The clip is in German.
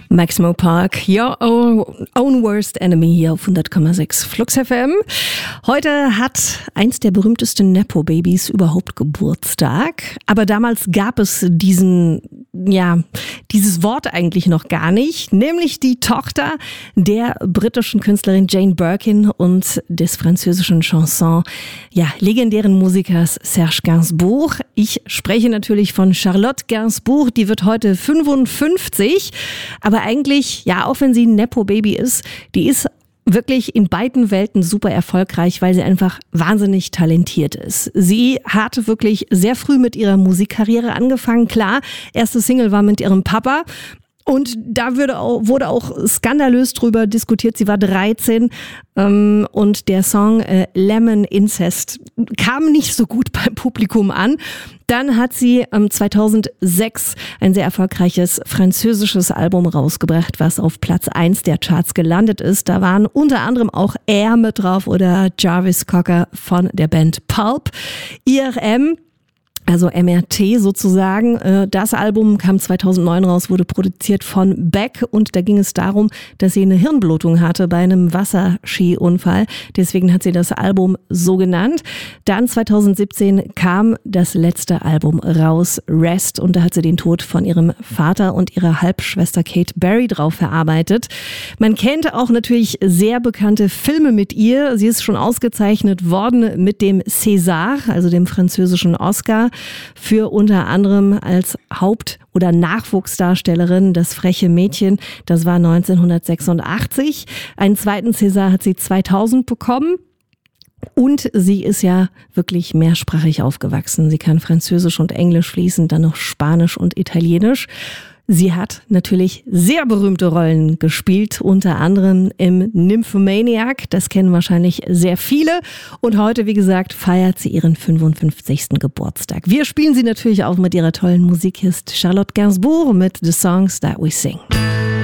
Maximo Park, Your Own Worst Enemy hier auf 100,6 Flux FM. Heute hat eins der berühmtesten Nepo-Babys überhaupt Geburtstag. Aber damals gab es dieses Wort eigentlich noch gar nicht. Nämlich die Tochter der britischen Künstlerin Jane Birkin und des französischen legendären Musikers Serge Gainsbourg. Ich spreche natürlich von Charlotte Gainsbourg. Die wird heute 55. Aber eigentlich, auch wenn sie ein Nepo-Baby ist, die ist wirklich in beiden Welten super erfolgreich, weil sie einfach wahnsinnig talentiert ist. Sie hat wirklich sehr früh mit ihrer Musikkarriere angefangen. Klar, erste Single war mit ihrem Papa. Und da wurde auch skandalös drüber diskutiert. Sie war 13 und der Song Lemon Incest kam nicht so gut beim Publikum an. Dann hat sie 2006 ein sehr erfolgreiches französisches Album rausgebracht, was auf Platz 1 der Charts gelandet ist. Da waren unter anderem auch Air mit drauf oder Jarvis Cocker von der Band Pulp. IRM, also MRT sozusagen. Das Album kam 2009 raus, wurde produziert von Beck und da ging es darum, dass sie eine Hirnblutung hatte bei einem Wasserskiunfall. Deswegen hat sie das Album so genannt. Dann 2017 kam das letzte Album raus, Rest, und da hat sie den Tod von ihrem Vater und ihrer Halbschwester Kate Berry drauf verarbeitet. Man kennt auch natürlich sehr bekannte Filme mit ihr. Sie ist schon ausgezeichnet worden mit dem César, also dem französischen Oscar, für unter anderem als Haupt- oder Nachwuchsdarstellerin Das freche Mädchen. Das war 1986. Einen zweiten César hat sie 2000 bekommen. Und sie ist ja wirklich mehrsprachig aufgewachsen. Sie kann Französisch und Englisch fließend, dann noch Spanisch und Italienisch. Sie hat natürlich sehr berühmte Rollen gespielt, unter anderem im Nymphomaniac. Das kennen wahrscheinlich sehr viele. Und heute, wie gesagt, feiert sie ihren 55. Geburtstag. Wir spielen sie natürlich auch mit ihrer tollen Musikhit Charlotte Gainsbourg mit The Songs That We Sing.